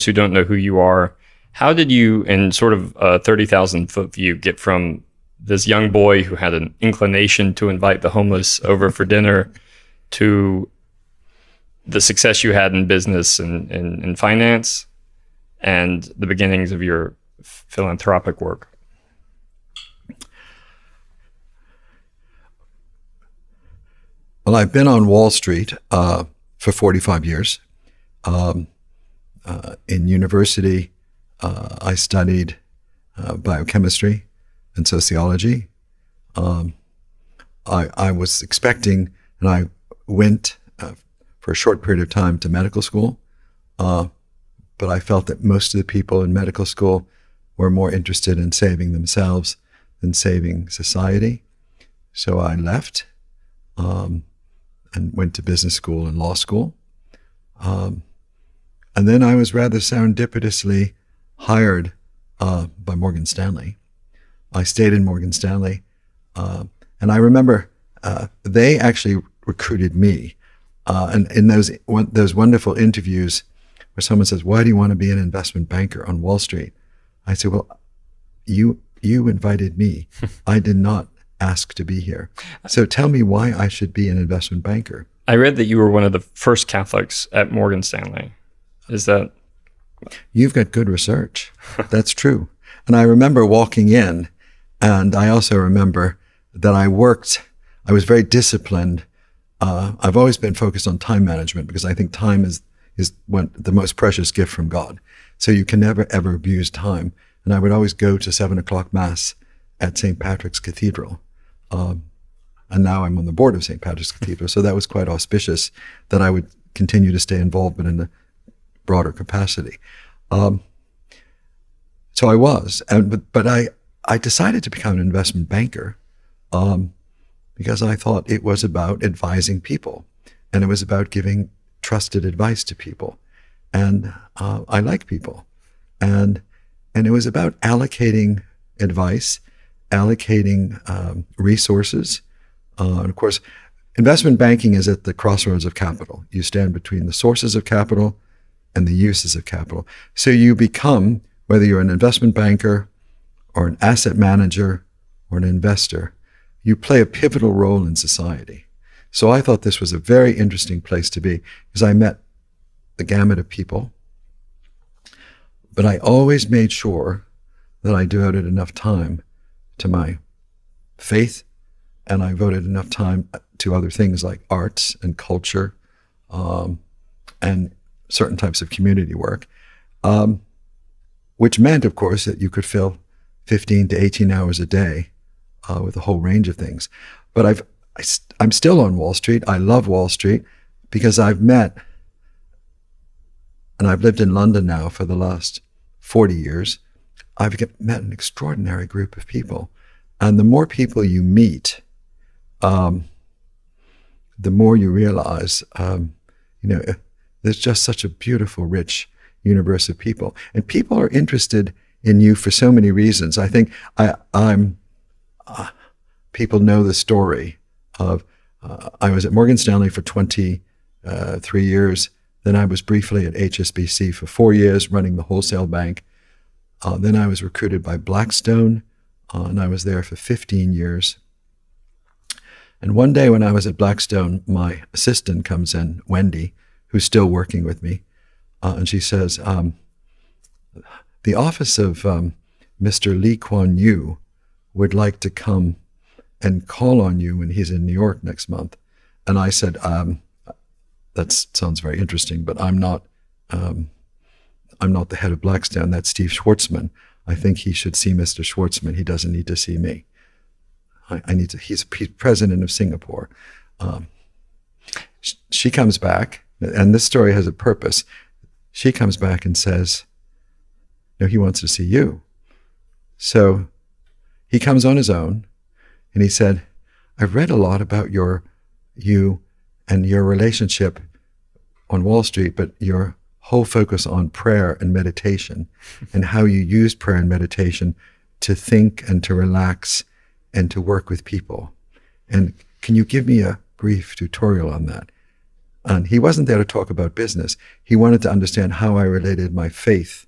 who don't know who you are, how did you, in sort of a 30,000 foot view, get from this young boy who had an inclination to invite the homeless over for dinner to the success you had in business and in finance and the beginnings of your philanthropic work? Well, I've been on Wall Street for 45 years. In university, I studied biochemistry and sociology. I was expecting, and I went for a short period of time to medical school, but I felt that most of the people in medical school were more interested in saving themselves than saving society. So I left and went to business school and law school. And then I was rather serendipitously hired by Morgan Stanley. I stayed in Morgan Stanley. And I remember they actually recruited me. And in those wonderful interviews where someone says, "Why do you want to be an investment banker on Wall Street?" I said, "Well, you invited me. I did not ask to be here. So tell me why I should be an investment banker." I read that you were one of the first Catholics at Morgan Stanley. Is that? You've got good research. That's true. And I remember walking in, and I also remember that I was very disciplined. I've always been focused on time management because I think time is the most precious gift from God. So you can never, ever abuse time. And I would always go to 7:00 Mass at St. Patrick's Cathedral. And now I'm on the board of St. Patrick's Cathedral. So that was quite auspicious that I would continue to stay involved, but in a broader capacity. So I was, but I decided to become an investment banker because I thought it was about advising people, and it was about giving trusted advice to people. And I like people. And it was about allocating advice, allocating resources. And of course, investment banking is at the crossroads of capital. You stand between the sources of capital and the uses of capital. So you become, whether you're an investment banker or an asset manager or an investor, you play a pivotal role in society. So I thought this was a very interesting place to be because I met the gamut of people, but I always made sure that I devoted enough time to my faith, and I devoted enough time to other things like arts and culture and certain types of community work, which meant, of course, that you could fill 15 to 18 hours a day with a whole range of things. But I'm still on Wall Street. I love Wall Street because I've met, and I've lived in London now for the last 40 years, I've met an extraordinary group of people. And the more people you meet, the more you realize, there's just such a beautiful, rich universe of people. And people are interested in you for so many reasons. I think people know the story of, I was at Morgan Stanley for 23 years. Then I was briefly at HSBC for 4 years, running the wholesale bank. Then I was recruited by Blackstone, and I was there for 15 years. And one day when I was at Blackstone, my assistant comes in, Wendy, who's still working with me, and she says, the office of Mr. Lee Kuan Yew would like to come and call on you when he's in New York next month. And I said, that sounds very interesting, but I'm not the head of Blackstone. That's Steve Schwartzman. I think he should see Mr. Schwartzman. He doesn't need to see me. He's president of Singapore. She comes back, and this story has a purpose. She comes back and says, no, he wants to see you. So he comes on his own, and he said, I've read a lot about you and your relationship on Wall Street, but your whole focus on prayer and meditation and how you use prayer and meditation to think and to relax and to work with people. And can you give me a brief tutorial on that? And he wasn't there to talk about business. He wanted to understand how I related my faith